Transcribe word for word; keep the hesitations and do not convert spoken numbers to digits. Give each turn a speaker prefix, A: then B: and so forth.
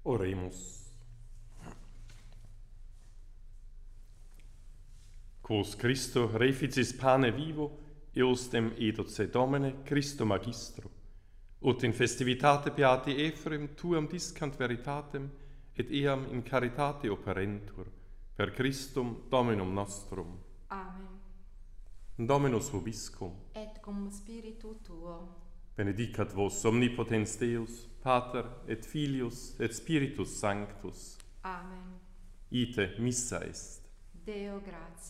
A: Oremus. Quos Christo reficis pane vivo, eos dem edoce Domine Christo Magistro, ut in festivitate beati Ephrem tuam discant veritatem, et eam in caritate operentur, per Christum Dominum nostrum.
B: Amen.
A: Dominus vobiscum.
B: Et cum spiritu tuo.
A: Benedicat vos omnipotens Deus, Pater et Filius et Spiritus Sanctus.
B: Amen.
A: Ite missa est.
B: Deo gratias.